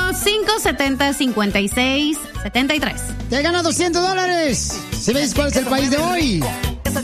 1-855-570-5673. Te gana $200. ¿Sí ves cuál es el país de hoy?